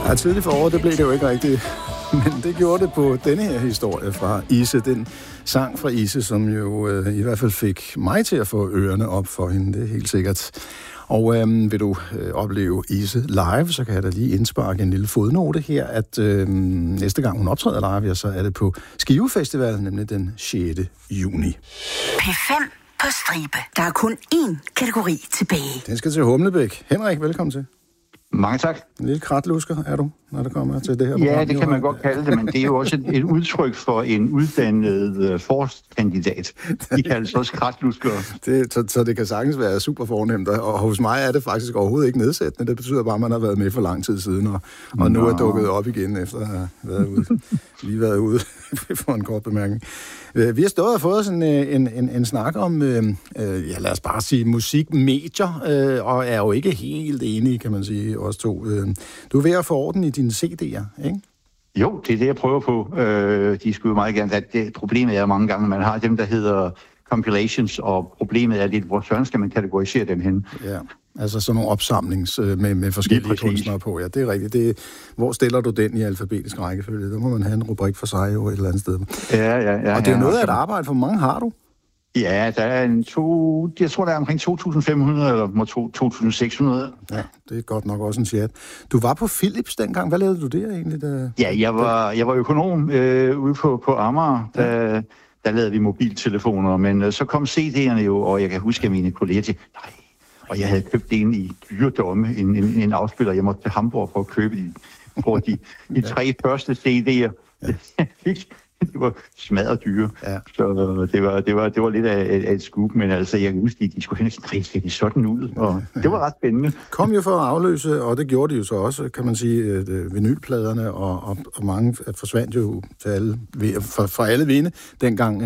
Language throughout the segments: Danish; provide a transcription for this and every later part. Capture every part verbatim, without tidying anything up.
Ja, tidligt for året, det blev det jo ikke rigtigt. Men det gjorde det på denne her historie fra Ise. Den sang fra Ise, som jo øh, i hvert fald fik mig til at få ørerne op for hende, det er helt sikkert. Og øh, vil du øh, opleve Ise live, så kan jeg da lige indsparke en lille fodnote her, at øh, næste gang hun optræder live, ja, så er det på Skive Festival, nemlig den sjette juni. P fem på stribe. Der er kun én kategori tilbage. Den skal til Humlebæk. Henrik, velkommen til. Mange tak. En lille kratlusker er du, når det kommer til det her Ja, program. det kan man godt kalde det, men det er jo også et, et udtryk for en uddannet uh, forskkandidat. De kaldes også kratluskere. Det, så, så det kan sagtens være super fornemt, og hos mig er det faktisk overhovedet ikke nedsættende. Det betyder bare, at man har været med for lang tid siden, og, og nu er dukket op igen, efter at have været ude. Lige været ude for en kort bemærkning. Vi har stået og fået sådan en, en, en snak om, øh, ja, lad os bare sige, musikmedier, øh, og er jo ikke helt enige, kan man sige, os to. Du er ved at få orden i dine C D'er, ikke? Jo, det er det, jeg prøver på. Øh, de skulle jo meget gerne have det. Problemet er mange gange, man har dem, der hedder compilations, og problemet er lidt, hvor søren skal man kategorisere dem hen? Ja, altså sådan nogle opsamlings med, med forskellige kunstnere på. Ja, det er rigtigt. Det er, hvor stiller du den i alfabetisk rækkefølge? Der må man have en rubrik for sig jo et eller andet sted. Ja, ja, ja. Og det er ja, noget af ja. et arbejde, for mange har du? Ja, der er en to, jeg tror, der er omkring to tusind fem hundrede eller to tusind seks hundrede. Ja, det er godt nok også en chat. Du var på Philips dengang. Hvad lavede du der egentlig? Der... Ja, jeg var, jeg var økonom øh, ude på, på Amager, der, ja. der lavede vi mobiltelefoner, men øh, så kom C D'erne jo, og jeg kan huske, at mine kolleger til, nej, og jeg havde købt en i dyredomme, en, en, en afspiller, jeg måtte til Hamburg for at købe de, for de, de tre første C D'er. Ja. Det var smadret dyre, ja. Så det var, det, var, det var lidt af, af et scoop, men altså, jeg kan huske, at de skulle hen og sige, skal de sådan ud? Og det var ret spændende. Kom jo for at afløse, og det gjorde de jo så også, kan man sige, at vinylpladerne, og, og, og mange forsvandt jo til alle, for, for alle vinde dengang.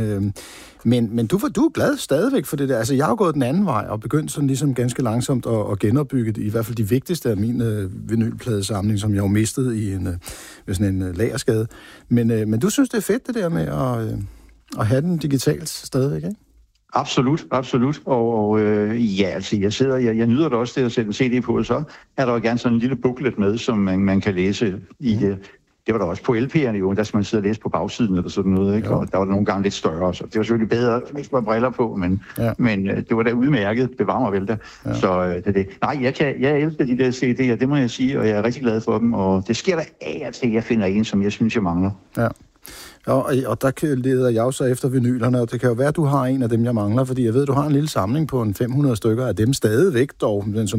Men, men du, du er glad stadigvæk for det der. Altså, jeg har gået den anden vej og begyndt sådan ligesom ganske langsomt at, at genopbygge i hvert fald de vigtigste af min uh, vinylpladesamling, som jeg jo mistede i en, uh, sådan en uh, lagerskade. Men, uh, men du synes, det er fedt det der med at, uh, at have den digitalt stadigvæk, ikke? Absolut, absolut. Og, og øh, ja, altså, jeg sidder, jeg, jeg nyder det også det at sætte en C D på, og så er der jo gerne sådan en lille booklet med, som man, man kan læse i det. Det var der også på L P'erne jo, der skal man sidde og læse på bagsiden eller sådan noget, ikke? Og der var det nogle gange lidt større, så det var selvfølgelig bedre, hvis man briller på, men, ja. men øh, det var da udmærket, bevar mig vel da. Ja. Så øh, det er det. Nej, jeg, kan, jeg elsker de der C D'er, det må jeg sige, og jeg er rigtig glad for dem, og det sker der af og til, jeg finder en, som jeg synes, jeg mangler. Ja. Og, og der leder jeg jo så efter vinylerne, og det kan jo være, at du har en af dem, jeg mangler, fordi jeg ved, at du har en lille samling på en fem hundrede stykker af dem stadigvæk dog, men som